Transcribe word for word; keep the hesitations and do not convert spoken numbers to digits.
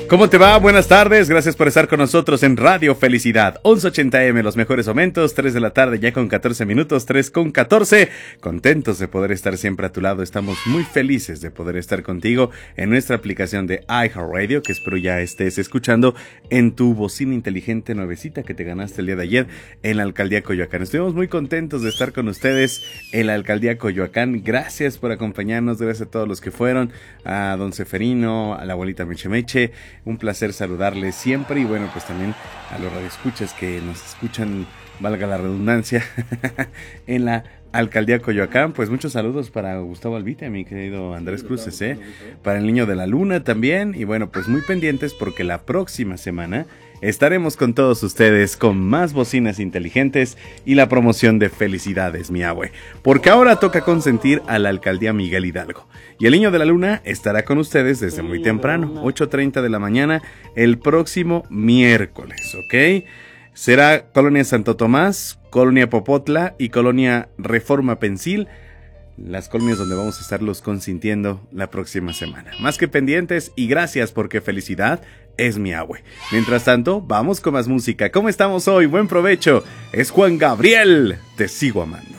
¿Cómo te va? Buenas tardes, gracias por estar con nosotros en Radio Felicidad, once ochenta eme, los mejores momentos, tres de la tarde ya con catorce minutos, tres con catorce, contentos de poder estar siempre a tu lado, estamos muy felices de poder estar contigo en nuestra aplicación de iHeartRadio, que espero ya estés escuchando en tu bocina inteligente nuevecita que te ganaste el día de ayer en la Alcaldía Coyoacán. Estuvimos muy contentos de estar con ustedes en la Alcaldía Coyoacán, gracias por acompañarnos, gracias a todos los que fueron, a don Seferino, a la abuelita Meche Meche. Un placer saludarles siempre y bueno, pues también a los radioescuchas que nos escuchan, valga la redundancia, en la Alcaldía Coyoacán. Pues muchos saludos para Gustavo Albite, mi querido Andrés Cruces, ¿eh? Para el Niño de la Luna también. Y bueno, pues muy pendientes porque la próxima semana estaremos con todos ustedes con más bocinas inteligentes y la promoción de Felicidades, mi abue. Porque ahora toca consentir a la Alcaldía Miguel Hidalgo. Y el Niño de la Luna estará con ustedes desde muy temprano, ocho treinta de la mañana, el próximo miércoles, ¿ok? Será Colonia Santo Tomás, Colonia Popotla y Colonia Reforma Pensil, las colonias donde vamos a estarlos consintiendo la próxima semana. Más que pendientes y gracias porque felicidad es mi abue. Mientras tanto, vamos con más música. ¿Cómo estamos hoy? Buen provecho. Es Juan Gabriel. Te sigo amando.